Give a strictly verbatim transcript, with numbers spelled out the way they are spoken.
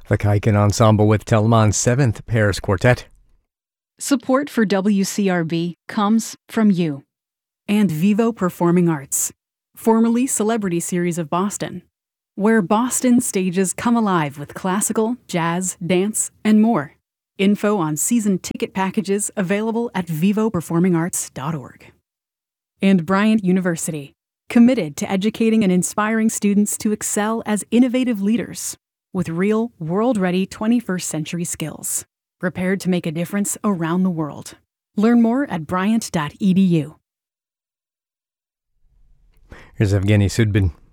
The Kaiken Ensemble with Teleman's seventh Paris Quartet. Support for W C R B comes from you. And Vivo Performing Arts, formerly Celebrity Series of Boston, where Boston stages come alive with classical, jazz, dance, and more. Info on season ticket packages available at vivo performing arts dot org. And Bryant University, committed to educating and inspiring students to excel as innovative leaders with real, world-ready twenty-first century skills, prepared to make a difference around the world. Learn more at bryant dot e d u. Here's Evgeny Sudbin.